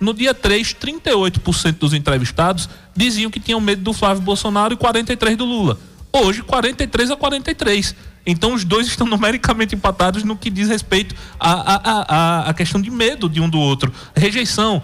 No dia 3, 38% dos entrevistados diziam que tinham medo do Flávio Bolsonaro e 43% do Lula. Hoje, 43-43. Então, os dois estão numericamente empatados no que diz respeito à questão de medo de um do outro. Rejeição,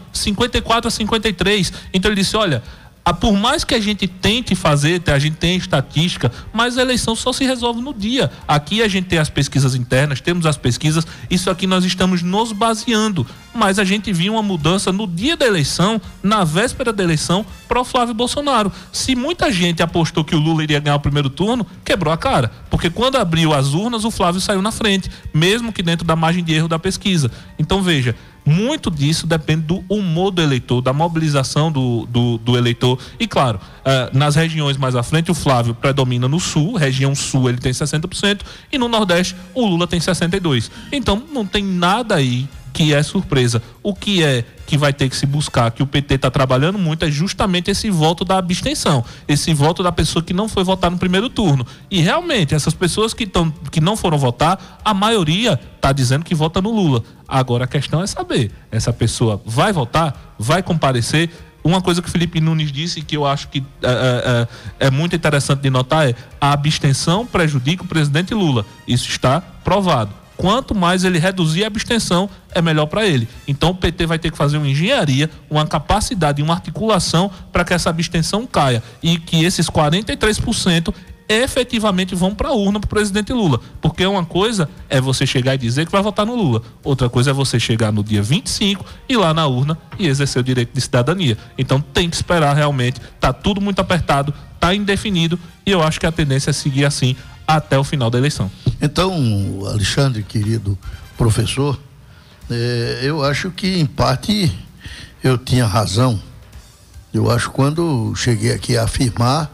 54-53. Então, ele disse, olha, por mais que a gente tente fazer, a gente tem estatística, mas a eleição só se resolve no dia. Aqui a gente tem as pesquisas internas, temos as pesquisas, isso aqui nós estamos nos baseando, mas a gente viu uma mudança no dia da eleição, na véspera da eleição, para o Flávio Bolsonaro. Se muita gente apostou que o Lula iria ganhar o primeiro turno, quebrou a cara, porque quando abriu as urnas, o Flávio saiu na frente, mesmo que dentro da margem de erro da pesquisa. Então, veja, muito disso depende do humor do eleitor, da mobilização do eleitor. E claro, nas regiões mais à frente, o Flávio predomina no sul, região sul ele tem 60%, e no nordeste o Lula tem 62%. Então não tem nada aí que é surpresa. O que é que vai ter que se buscar, que o PT está trabalhando muito, é justamente esse voto da abstenção, esse voto da pessoa que não foi votar no primeiro turno. E realmente, essas pessoas que não foram votar, a maioria está dizendo que vota no Lula. Agora a questão é saber, essa pessoa vai votar, vai comparecer. Uma coisa que o Felipe Nunes disse, que eu acho que é muito interessante de notar, é a abstenção prejudica o presidente Lula. Isso está provado. Quanto mais ele reduzir a abstenção, é melhor para ele. Então o PT vai ter que fazer uma engenharia, uma capacidade, uma articulação para que essa abstenção caia e que esses 43% efetivamente vão para a urna para o presidente Lula. Porque uma coisa é você chegar e dizer que vai votar no Lula. Outra coisa é você chegar no dia 25, ir lá na urna e exercer o direito de cidadania. Então tem que esperar realmente. Tá tudo muito apertado, tá indefinido e eu acho que a tendência é seguir assim até o final da eleição. Então, Alexandre, querido professor, eu acho que em parte eu tinha razão. Eu acho quando cheguei aqui a afirmar,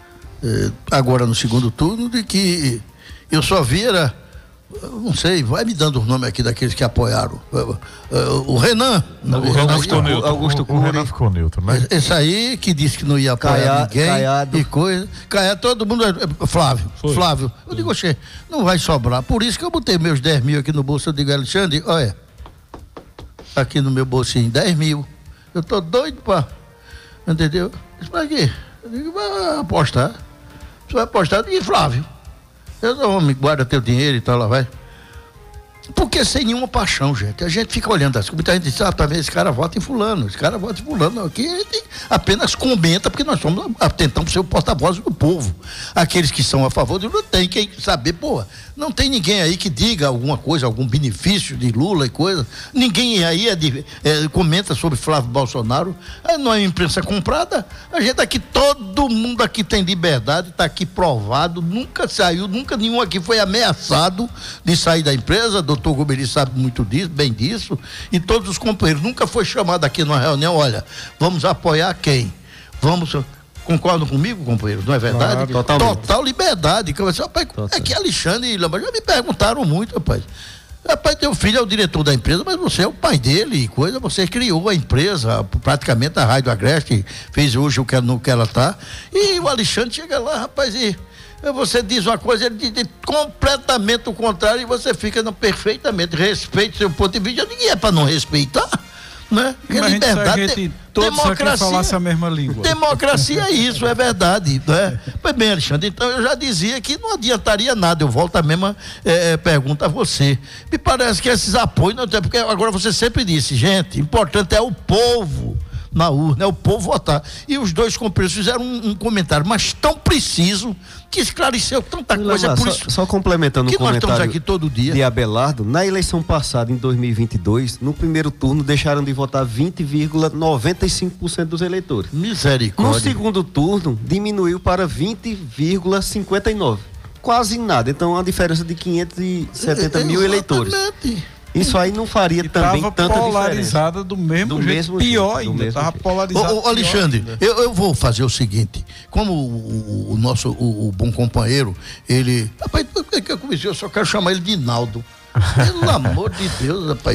agora no segundo turno, de que eu só via, não sei, vai me dando o nome aqui daqueles que apoiaram. O Renan. Augusto Cury. O Renan ficou neutro, né? Esse aí que disse que não ia apoiar ninguém. Caiado. E coisa. Caiado, todo mundo. Flávio. Eu digo, oxe, não vai sobrar. Por isso que eu botei meus 10 mil aqui no bolso. Eu digo, Alexandre, olha, aqui no meu bolsinho, 10 mil. Eu tô doido pra. Entendeu? Isso pra quê? Eu digo, vai apostar. Você vai apostar? Eu digo, Flávio. Eu não, homem, guarda teu dinheiro e tal, lá vai. Porque sem nenhuma paixão, gente. A gente fica olhando as coisas, a gente diz, tá vendo, esse cara vota em fulano, esse cara vota em fulano. Aqui a gente apenas comenta, porque nós tentamos ser o porta-voz do povo. Aqueles que são a favor do Lula tem que saber, não tem ninguém aí que diga alguma coisa, algum benefício de Lula e coisa. Ninguém aí comenta sobre Flávio Bolsonaro. Não é imprensa comprada. A gente aqui, todo mundo aqui tem liberdade, está aqui provado, nunca saiu, nunca nenhum aqui foi ameaçado de sair da empresa. Doutor Gomeri sabe muito disso, bem disso, e todos os companheiros. Nunca foi chamado aqui numa reunião, olha, vamos apoiar quem? Concordam comigo, companheiro? Não é verdade? Claro, total liberdade. É que Alexandre e Lamba já me perguntaram muito, rapaz. Rapaz, teu filho é o diretor da empresa, mas você é o pai dele e coisa, você criou a empresa, praticamente a Rádio Agreste, fez hoje o que ela está. E o Alexandre chega lá, rapaz, e você diz uma coisa, ele diz completamente o contrário e você fica perfeitamente. Respeite seu ponto de vista. Ninguém é para não respeitar, né? Porque liberdade, todos aqui falassem a mesma língua. Democracia é isso, é verdade, né? Pois bem, Alexandre, então eu já dizia que não adiantaria nada. Eu volto a mesma pergunta a você. Me parece que esses apoios, não tem, porque agora você sempre disse, gente, importante é o povo na urna, é o povo votar. E os dois companheiros fizeram um comentário, mas tão preciso, que esclareceu tanta coisa. Por isso só complementando o comentário nós estamos aqui todo dia. De Abelardo, na eleição passada, em 2022, no primeiro turno deixaram de votar 20,95% dos eleitores. Misericórdia. No segundo turno, diminuiu para 20,59%. Quase nada. Então, uma diferença de 570 mil eleitores. Isso aí não faria também tanta diferença. Polarizada do mesmo jeito, pior ainda, estava polarizada. Alexandre, eu vou fazer o seguinte, como o nosso bom companheiro, ele, rapaz, eu só quero chamar ele de Naldo. Pelo amor de Deus, rapaz.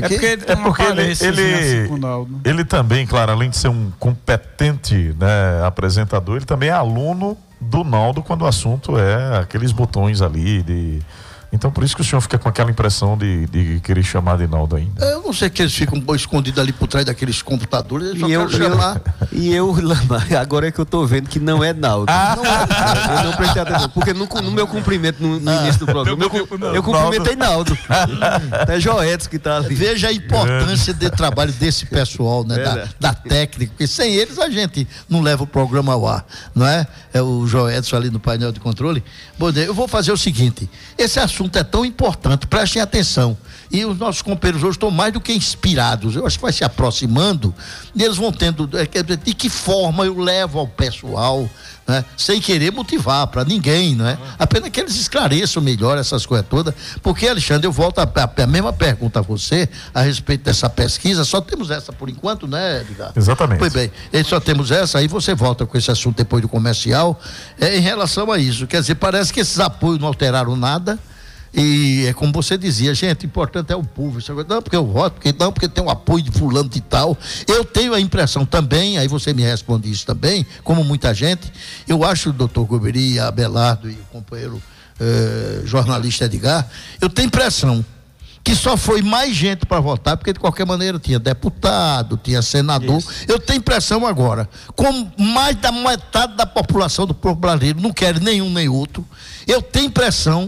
Ele também, claro, além de ser um competente, né, apresentador, ele também é aluno do Naldo quando o assunto é aqueles botões ali de Então por isso que o senhor fica com aquela impressão de querer chamar de Naldo ainda. Eu não sei que eles ficam escondidos ali por trás daqueles computadores, eles só querem chamar. Agora é que eu tô vendo que não é Naldo. Eu não prestei atenção, porque no meu cumprimento no início do programa, eu cumprimentei Naldo. É Joetes que tá ali. Veja a importância do trabalho desse pessoal, né? Da técnica, porque sem eles a gente não leva o programa ao ar, não é? É o Joetes ali no painel de controle. Bom, eu vou fazer o seguinte, esse assunto é tão importante, prestem atenção, e os nossos companheiros hoje estão mais do que inspirados, eu acho que vai se aproximando, e eles vão tendo, de que forma eu levo ao pessoal, né? Sem querer motivar para ninguém, não é? Apenas que eles esclareçam melhor essas coisas todas, porque, Alexandre, eu volto a mesma pergunta a você, a respeito dessa pesquisa, só temos essa por enquanto, né, Edgar? Exatamente. Pois bem, só temos essa, aí você volta com esse assunto depois do comercial, em relação a isso, quer dizer, parece que esses apoios não alteraram nada, e é como você dizia, gente, o importante é o povo, não porque eu voto, porque tem o apoio de fulano de tal. Eu tenho a impressão também, aí você me responde isso também, como muita gente, eu acho, doutor Goberi, Abelardo e o companheiro jornalista Edgar, eu tenho impressão que só foi mais gente para votar, porque de qualquer maneira tinha deputado, tinha senador. Isso. Eu tenho impressão agora, como mais da metade da população do povo brasileiro não quer nenhum nem outro, eu tenho impressão,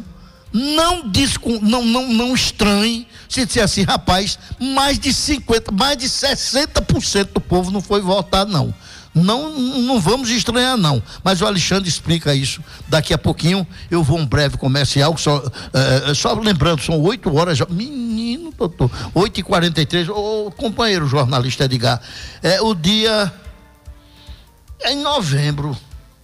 não estranhe se disser assim, rapaz, mais de 60% do povo não foi votar, não. Não vamos estranhar, não. Mas o Alexandre explica isso daqui a pouquinho. Eu vou um breve comercial, só lembrando, são 8 horas já. Menino, doutor, 8h43. Ô, companheiro jornalista Edgar, o dia é em novembro.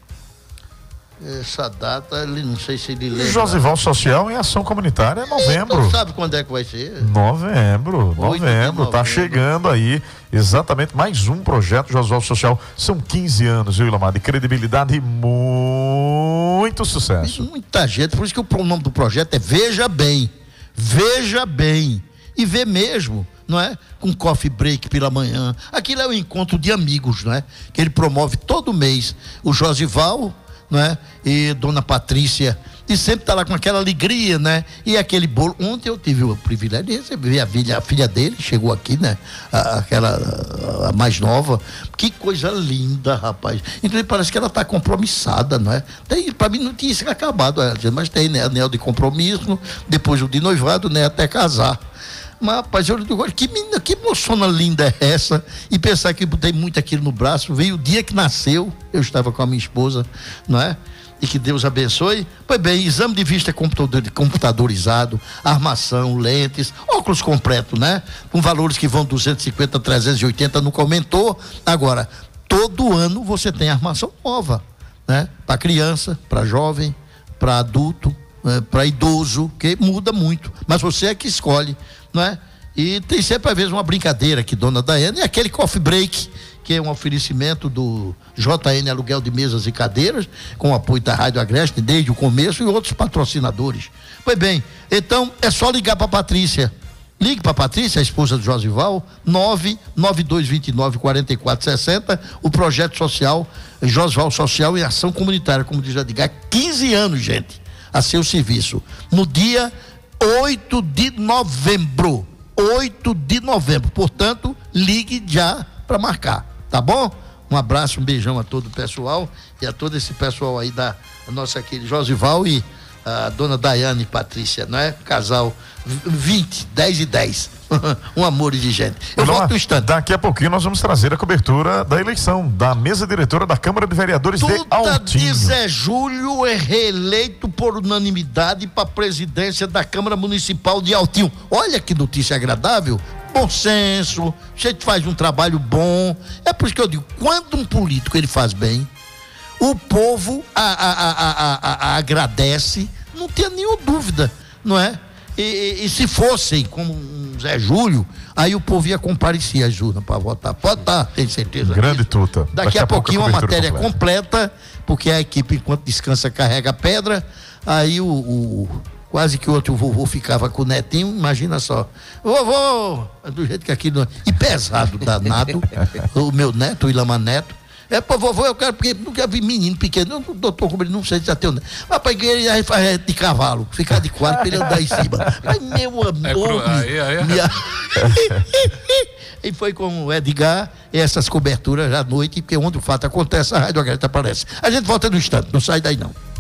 Essa data, ele não sei se ele lembra. Josival Social em Ação Comunitária é novembro. Então, sabe quando é que vai ser? Novembro, tá chegando aí, exatamente, mais um projeto Josival Social. São 15 anos, viu, Ilamar, de credibilidade e muito sucesso. Muita gente, por isso que o nome do projeto é Veja Bem, e vê mesmo, não é? Com coffee break pela manhã, aquilo é um encontro de amigos, não é? Que ele promove todo mês, o Josival, não é? E Dona Patrícia, e sempre tá lá com aquela alegria, né? E aquele bolo, ontem eu tive o privilégio de receber a filha dele, chegou aqui, né? A mais nova, que coisa linda, rapaz. Então parece que ela tá compromissada, não é? Para mim não tinha isso acabado, mas tem, né? Anel de compromisso, depois o de noivado, né? Até casar. Mas, rapaz, eu digo, que menina, que moçona linda é essa? E pensar que botei muito aquilo no braço, veio o dia que nasceu, eu estava com a minha esposa, não é? E que Deus abençoe. Pois bem, exame de vista computadorizado, armação, lentes, óculos completo, né? Com valores que vão 250, 380, nunca aumentou. Agora, todo ano você tem armação nova, né? Para criança, para jovem, para adulto, para idoso, que muda muito. Mas você é que escolhe, não é? E tem sempre às vezes uma brincadeira que Dona Daiane, e aquele coffee break, que é um oferecimento do JN Aluguel de Mesas e Cadeiras, com o apoio da Rádio Agreste desde o começo, e outros patrocinadores. Pois bem, então é só ligar para Patrícia. Ligue para Patrícia, a esposa do Josival, 99229-4460, o projeto social Josival Social em Ação Comunitária, como diz Edgar, 15 anos, gente, a seu serviço. No dia 8 de novembro, portanto, ligue já para marcar, tá bom? Um abraço, um beijão a todo o pessoal e a todo esse pessoal aí da nossa querida Josival e a dona Daiane e Patrícia, não é? Casal 20, 10 e 10. Um amor de gente. Eu volto no instante. Daqui a pouquinho nós vamos trazer a cobertura da eleição da mesa diretora da Câmara de Vereadores de Altinho. De Zé Júlio é reeleito por unanimidade para a presidência da Câmara Municipal de Altinho. Olha que notícia agradável. Bom senso, a gente faz um trabalho bom. É por isso que eu digo, quando um político ele faz bem, o povo agradece, não tenha nenhuma dúvida, não é? E se fossem como um Zé Júlio, aí o povo ia comparecer às urnas para votar. Pode estar, tem certeza. Grande tuta. Daqui a pouquinho a matéria completa, porque a equipe, enquanto descansa, carrega a pedra. Aí quase que o outro vovô ficava com o netinho, imagina só. Vovô, do jeito que aquilo. E pesado, danado. O meu neto, o Ilamar Neto. Pô, vovô, eu quero, porque nunca vi menino pequeno, doutor, como ele não sei se já tem. Rapaz, que ele aí faz de cavalo, ficar de quadro pra ele andar em cima. Mas, meu amor. E foi com o Edgar, essas coberturas à noite, porque onde o fato acontece, a Rádio Agreste aparece. A gente volta no instante, não sai daí não.